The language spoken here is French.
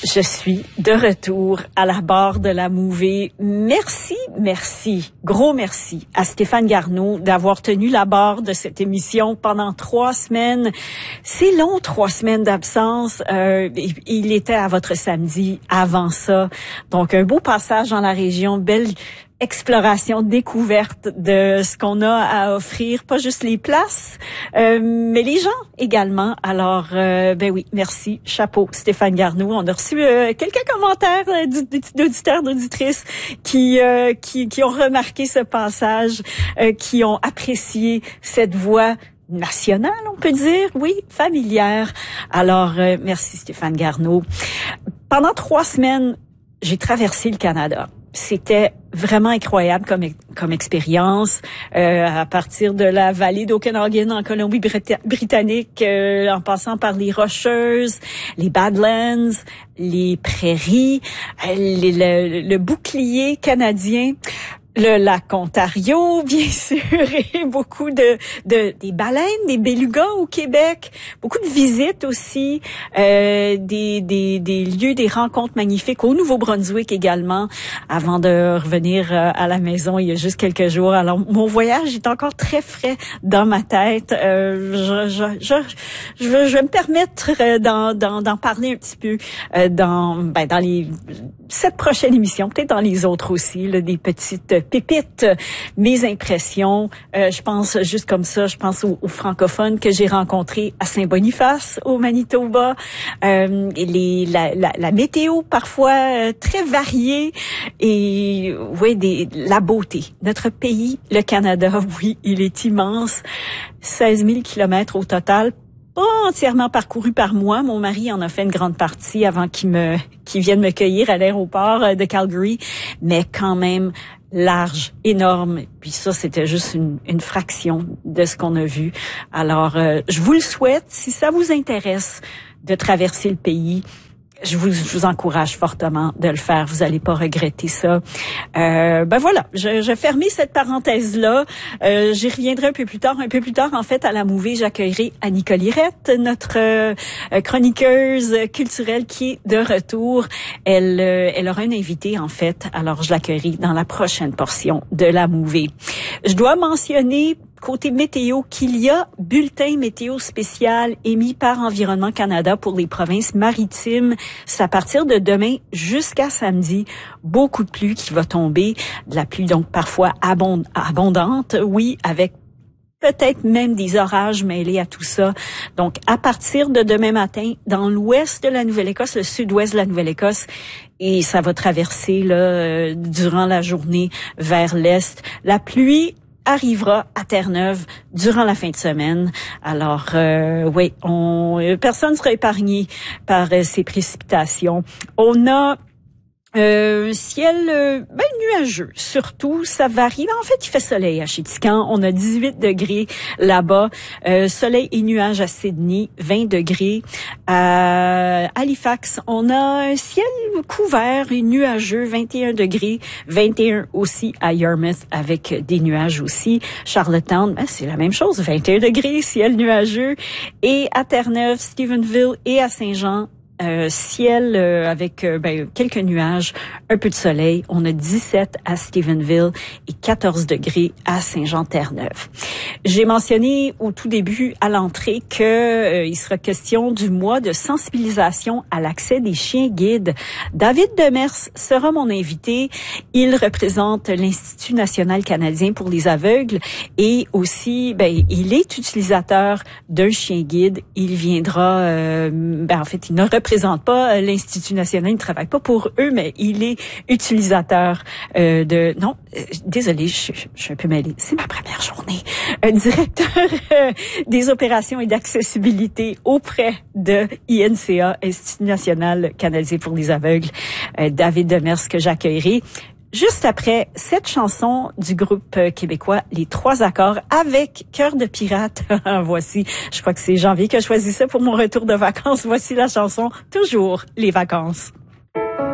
Je suis de retour à la barre de la Mouvée. Merci, gros merci à Stéphane Garneau d'avoir tenu la barre de cette émission pendant 3 semaines. C'est long, 3 semaines d'absence. Il était à votre samedi avant ça. Donc, un beau passage dans la région, belle exploration, découverte de ce qu'on a à offrir, pas juste les places, mais les gens également. Alors, oui, merci, chapeau, Stéphane Garneau. On a reçu quelques commentaires d'auditeurs, d'auditrices qui ont remarqué ce passage, qui ont apprécié cette voix nationale, on peut dire, oui, familière. Alors, merci Stéphane Garneau. Pendant 3 semaines, j'ai traversé le Canada. C'était vraiment incroyable comme expérience, à partir de la vallée d'Okanagan en Colombie-Britannique, en passant par les Rocheuses, les Badlands, les prairies, le bouclier canadien, le lac Ontario, bien sûr, et beaucoup des baleines, des belugas au Québec, beaucoup de visites aussi, des lieux, des rencontres magnifiques au Nouveau-Brunswick également, avant de revenir à la maison il y a juste quelques jours. Alors, mon voyage est encore très frais dans ma tête. Je vais me permettre d'en parler un petit peu dans les 7 prochaines émissions, peut-être dans les autres aussi, là, des petites pépites, mes impressions. Je pense juste comme ça, je pense aux francophones que j'ai rencontrés à Saint-Boniface, au Manitoba. La météo parfois très variée et oui, la beauté. Notre pays, le Canada, oui, il est immense. 16 000 kilomètres au total. Pas entièrement parcouru par moi. Mon mari en a fait une grande partie avant qu'il vienne me cueillir à l'aéroport de Calgary. Mais quand même large, énorme. Puis ça, c'était juste une fraction de ce qu'on a vu. Alors, je vous le souhaite. Si ça vous intéresse de traverser le pays, je vous encourage fortement de le faire. Vous allez pas regretter ça. Voilà, je fermais cette parenthèse-là. J'y reviendrai un peu plus tard. Un peu plus tard, en fait, à la Mouvée, j'accueillerai Annika Lirette, notre chroniqueuse culturelle qui est de retour. Elle aura un invité, en fait. Alors, je l'accueillerai dans la prochaine portion de la Mouvée. Je dois mentionner côté météo, qu'il y a bulletin météo spécial émis par Environnement Canada pour les provinces maritimes. C'est à partir de demain jusqu'à samedi. Beaucoup de pluie qui va tomber. De la pluie donc parfois abondante, oui, avec peut-être même des orages mêlés à tout ça. Donc, à partir de demain matin, dans l'ouest de la Nouvelle-Écosse, le sud-ouest de la Nouvelle-Écosse, et ça va traverser là durant la journée vers l'est. La pluie arrivera à Terre-Neuve durant la fin de semaine. Alors, oui, personne ne sera épargné par ces précipitations. On a ciel nuageux, surtout, ça varie. En fait, il fait soleil à Chéticamp, on a 18 degrés là-bas. Soleil et nuages à Sydney, 20 degrés. À Halifax, on a un ciel couvert et nuageux, 21 degrés. 21 aussi à Yarmouth, avec des nuages aussi. Charlottetown, c'est la même chose, 21 degrés, ciel nuageux. Et à Terre-Neuve, Stephenville et à Saint-Jean, ciel avec quelques nuages, un peu de soleil. On a 17 à Stephenville et 14 degrés à Saint-Jean-Terre-Neuve. J'ai mentionné au tout début à l'entrée que il sera question du mois de sensibilisation à l'accès des chiens guides. David Demers sera mon invité. Il représente l'Institut national canadien pour les aveugles et aussi il est utilisateur d'un chien guide. Il viendra en fait, il ne représente pas l'Institut national, il ne travaille pas pour eux, mais il est utilisateur désolé, je suis un peu mêlée, c'est ma première journée. Directeur des opérations et d'accessibilité auprès de INCA, Institut national canadien pour les aveugles, David Demers, que j'accueillerai juste après cette chanson du groupe québécois Les Trois Accords avec Cœur de pirate. Voici, je crois que c'est Janvier qui a choisi ça pour mon retour de vacances. Voici la chanson Toujours les vacances.